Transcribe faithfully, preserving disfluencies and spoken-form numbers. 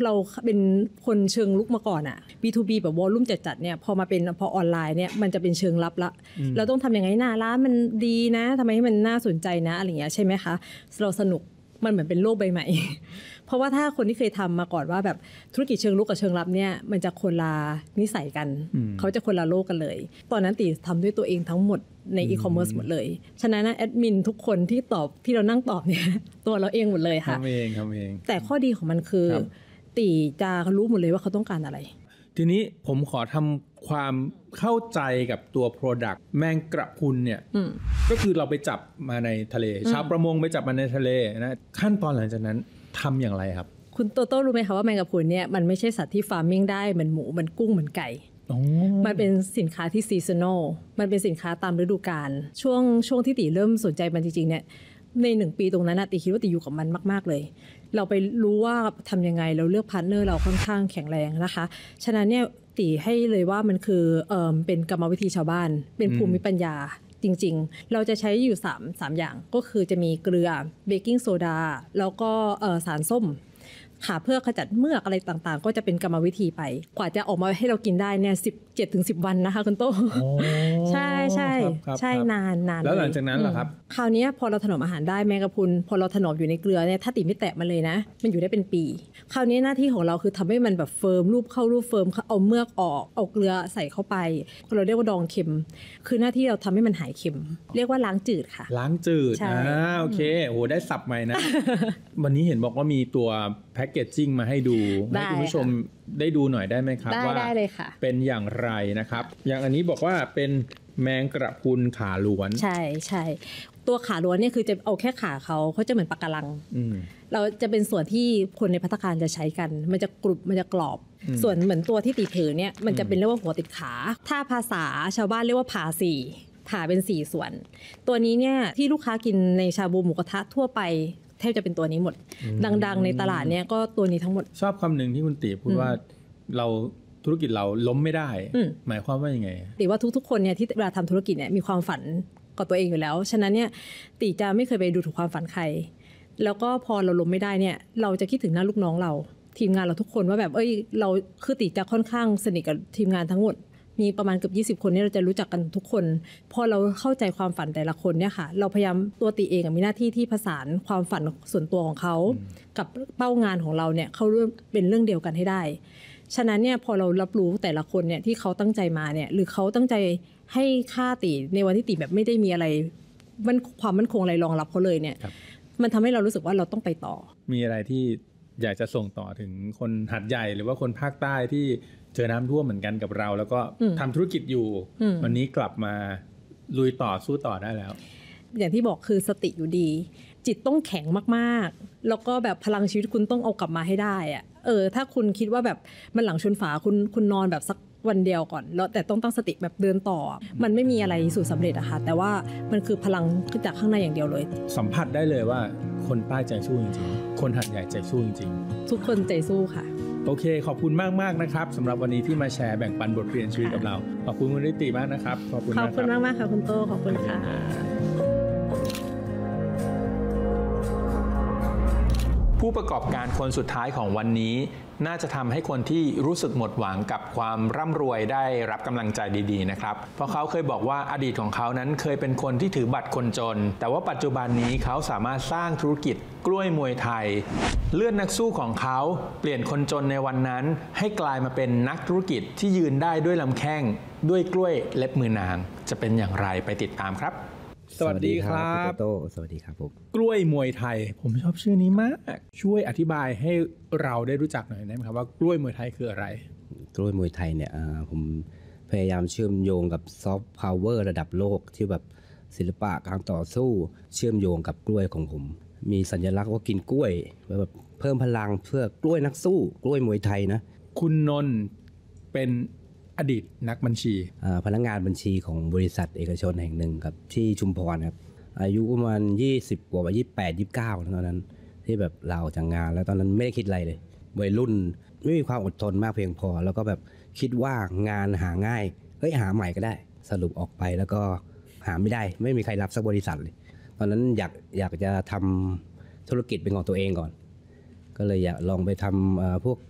เราเป็นคนเชิงลุกมาก่อนอะ บี ทู บี แบบวอลลุ่มจัดๆเนี่ยพอมาเป็นพอออนไลน์เนี่ยมันจะเป็นเชิงลับละเราต้องทำยังไงหน้าร้านมันดีนะทำไมให้มันน่าสนใจนะอะไรอย่างเงี้ยใช่ไหมคะเราสนุกมันเหมือนเป็นโลกใบใหม่ เพราะว่าถ้าคนที่เคยทำมาก่อนว่าแบบธุรกิจเชิงลุกกับเชิงลับเนี่ยมันจะคนละนิสัยกันเขาจะคนละโลกกันเลยตอนนั้นตีทำด้วยตัวเองทั้งหมดในอีคอมเมิร์ซหมดเลยฉะนั้นนะแอดมินทุกคนที่ตอบที่เรานั่งตอบเนี่ยตัวเราเองหมดเลยค่ะทำเองทำเองแต่ข้อดีของมันคือตีจะรู้หมดเลยว่าเขาต้องการอะไรทีนี้ผมขอทำความเข้าใจกับตัว Product แมงกระพรุนเนี่ยก็คือเราไปจับมาในทะเลชาวประมงไปจับมาในทะเลนะขั้นตอนหลังจากนั้นทำอย่างไรครับคุณโตโต้รู้ไหมคะว่าแมงกะพรุนเนี่ยมันไม่ใช่สัตว์ที่ฟาร์มมิ่งได้เหมือนหมูเหมือนกุ้งเหมือนไก่มันเป็นสินค้าที่ซีซันนอลมันเป็นสินค้าตามฤดูกาลช่วงช่วงที่ตีเริ่มสนใจมันจริงๆเนี่ยในหนึ่งปีตรงนั้นตีคิดว่าตีอยู่กับมันมากๆเลยเราไปรู้ว่าทำยังไงเราเลือกพาร์ทเนอร์เราค่อนข้างแข็งแรงนะคะฉะนั้นเนี่ยตีให้เลยว่ามันคือเอ่อเป็นกรรมวิธีชาวบ้านเป็นภูมิปัญญาจริงๆเราจะใช้อยู่สาม สามอย่างก็คือจะมีเกลือเบกกิ้งโซดาแล้วก็เอ่อสารส้มค่ะเพื่อขจัดเมือกอะไรต่างๆก็จะเป็นกรรมวิธีไปกว่าจะออกมาให้เรากินได้เนี่ยสิบเจ็ดถึงสิบวันนะคะคุณโต้ใช่ใช่ใช่นานนานแล้วหลังจากนั้นล่ะครับคราวนี้พอเราถนอมอาหารได้แมงกะพรุนพอเราถนอมอยู่ในเกลือเนี่ยถ้าติไม่แตะมันเลยนะมันอยู่ได้เป็นปีคราวนี้หน้าที่ของเราคือทำให้มันแบบเฟิร์มรูปเข้ารูปเฟิร์มเอาเมือกออกเอาเกลือใส่เข้าไปเราเรียกว่าดองเค็มคือหน้าที่เราทำให้มันหายเค็มเรียกว่าล้างจืดค่ะล้างจืดอ่าโอเคโอ้โหได้สับใหม่นะ วันนี้เห็นบอกว่ามีตัวแพ็คเกจจิ้งมาให้ดูให้คุณผู้ชมได้ดูหน่อยได้ไหมครับว่าเป็นอย่างไรนะครับอย่างอันนี้บอกว่าเป็นแมงกระพรุนขาล้วนใช่ใช่ตัวขาล้วนเนี่ยคือจะเอาแค่ขาเขาเขาจะเหมือนปะการังเราจะเป็นส่วนที่คนในภัตตาคารจะใช้กันมันจะกรุบมันจะกรอบส่วนเหมือนตัวที่ตีถือเนี่ยมันจะเป็นเรียกว่าหัวติดขาถ้าภาษาชาวบ้านเรียกว่าผ่าสี่ผ่าเป็นสี่ส่วนตัวนี้เนี่ยที่ลูกค้ากินในชาบูหมูกระทะทั่วไปแทบจะเป็นตัวนี้หมดดังๆในตลาดเนี่ยก็ตัวนี้ทั้งหมดชอบคำหนึ่งที่คุณตีพูดว่าเราธุรกิจเราล้มไม่ได้หมายความว่ายังไงตีว่าทุกๆคนเนี่ยที่เวลาทำธุรกิจเนี่ยมีความฝันกับตัวเองอยู่แล้วฉะนั้นเนี่ยตีจะไม่เคยไปดูถูกความฝันใครแล้วก็พอเราล้มไม่ได้เนี่ยเราจะคิดถึงหน้าลูกน้องเราทีมงานเราทุกคนว่าแบบเอ้ยเราคือตีจะค่อนข้างสนิทกับทีมงานทั้งหมดมีประมาณเกือบยี่สิบคนเนี่ยเราจะรู้จักกันทุกคนพอเราเข้าใจความฝันแต่ละคนเนี่ยค่ะเราพยายามตัวตีเองมีหน้าที่ที่ผสานความฝันส่วนตัวของเขากับเป้างานของเราเนี่ยเขาเป็นเรื่องเดียวกันให้ได้ฉะนั้นเนี่ยพอเรารับรู้แต่ละคนเนี่ยที่เขาตั้งใจมาเนี่ยหรือเขาตั้งใจให้ค่าตีในวันที่ตีแบบไม่ได้มีอะไรมันความมั่นคงอะไรรองรับเขาเลยเนี่ยมันทำให้เรารู้สึกว่าเราต้องไปต่อมีอะไรที่อยากจะส่งต่อถึงคนหัดใหญ่หรือว่าคนภาคใต้ที่เจอน้ำท่วมเหมือนกันกับเราแล้วก็ทำธุรกิจอยู่วันนี้กลับมาลุยต่อสู้ต่อได้แล้วอย่างที่บอกคือสติอยู่ดีจิตต้องแข็งมากๆแล้วก็แบบพลังชีวิตคุณต้องเอากลับมาให้ได้อะเออถ้าคุณคิดว่าแบบมันหลังชนฝาคุณคุณนอนแบบสักวันเดียวก่อนแล้วแต่ต้องตั้งสติแบบเดินต่อมันไม่มีอะไรสู่สำเร็จอะค่ะแต่ว่ามันคือพลังจากข้างในอย่างเดียวเลยสัมผัสได้เลยว่าคนใต้ใจสู้จริงๆคนหัดใหญ่ใจสู้จริงๆทุกคนใจสู้ค่ะโอเคขอบคุณมากๆนะครับสำหรับวันนี้ที่มาแชร์แบ่งปันบทเรียนชีวิตกับเราขอบคุณคุณนิติมากนะครับขอบคุณขอบคุณมากๆค่ะคุณโตขอบคุณค่ะผู้ประกอบการคนสุดท้ายของวันนี้น่าจะทำให้คนที่รู้สึกหมดหวังกับความร่ำรวยได้รับกำลังใจดีๆนะครับเพราะเขาเคยบอกว่าอดีตของเขานั้นเคยเป็นคนที่ถือบัตรคนจนแต่ว่าปัจจุบันนี้เขาสามารถสร้างธุรกิจกล้วยมวยไทยเลือดนักสู้ของเขาเปลี่ยนคนจนในวันนั้นให้กลายมาเป็นนักธุรกิจที่ยืนได้ด้วยลำแข้งด้วยกล้วยเล็บมือนางจะเป็นอย่างไรไปติดตามครับสวัสดีครับโตสวัสดีครับผมกล้วยมวยไทยผมชอบชื่อนี้มากช่วยอธิบายให้เราได้รู้จักหน่อยได้ไหมครับว่ากล้วยมวยไทยคืออะไรกล้วยมวยไทยเนี่ยผมพยายามเชื่อมโยงกับซอฟต์พาวเวอร์ระดับโลกที่แบบศิลปะการต่อสู้เชื่อมโยงกับกล้วยของผมมีสัญลักษณ์ว่ากินกล้วยแบบเพิ่มพลังเพื่อกล้วยนักสู้กล้วยมวยไทยนะคุณนนท์เป็นอดีตนักบัญชีพนักงานบัญชีของบริษัทเอกชนแห่งหนึ่งครับที่ชุมพรครับอายุประมาณยี่สิบกว่ายี่สิบแปด ยี่สิบเก้าตอนนั้นที่แบบลาออกจากงานแล้วตอนนั้นไม่ได้คิดอะไรเลยวัยรุ่นไม่มีความอดทนมากเพียงพอแล้วก็แบบคิดว่างานหาง่ายเฮ้ยหาใหม่ก็ได้สรุปออกไปแล้วก็หาไม่ได้ไม่มีใครรับสักบริษัทเลยตอนนั้นอยากอยากจะทำธุรกิจเป็นของตัวเองก่อนก็เลยอยากลองไปทำพวก